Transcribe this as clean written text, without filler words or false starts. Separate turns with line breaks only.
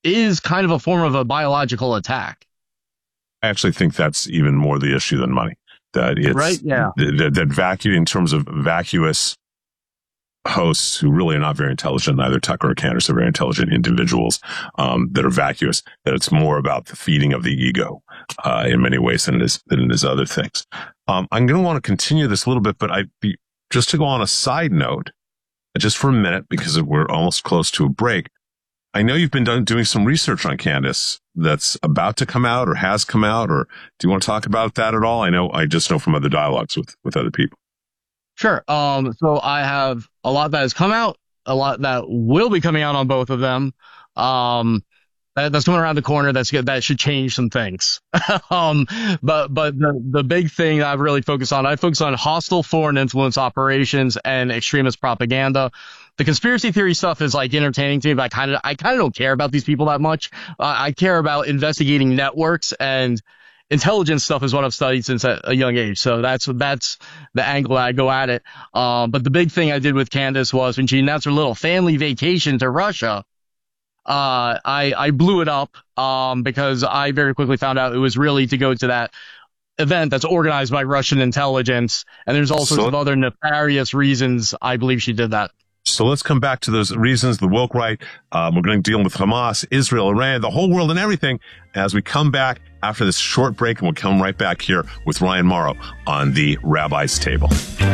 is kind of a form of a biological attack.
I actually think that's even more the issue than money. That it's
right, yeah.
that vacuum in terms of vacuous hosts who really are not very intelligent. Neither Tucker or Candace are very intelligent individuals that are vacuous. That it's more about the feeding of the ego in many ways than it is other things. I'm going to want to continue this a little bit, but just to go on a side note, just for a minute, because we're almost close to a break. I know you've been doing some research on Candace that's about to come out or has come out, or do you want to talk about that at all? I just know from other dialogues with other people.
Sure. So I have a lot that has come out, a lot that will be coming out on both of them. That's coming around the corner. That should change some things. But the big thing I've really focused on, I focus on hostile foreign influence operations and extremist propaganda. The conspiracy theory stuff is like entertaining to me, but I kind of don't care about these people that much. I care about investigating networks, and intelligence stuff is what I've studied since a young age. So that's the angle I go at it. But the big thing I did with Candace was when she announced her little family vacation to Russia, I blew it up, because I very quickly found out it was really to go to that event that's organized by Russian intelligence. And there's all sorts of other nefarious reasons I believe she did that.
So let's come back to those reasons, the woke right. We're going to deal with Hamas, Israel, Iran, the whole world and everything as we come back after this short break, and we'll come right back here with Ryan Mauro on the Rabbi's Table.